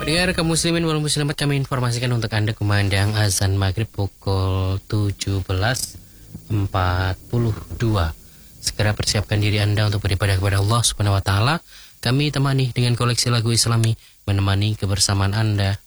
Pendengar kaum muslimin wal muslimat, kami informasikan untuk Anda kumandang azan maghrib pukul 17.42. Segera persiapkan diri Anda untuk beribadah kepada Allah Subhanahu wa taala. Kami temani dengan koleksi lagu Islami menemani kebersamaan Anda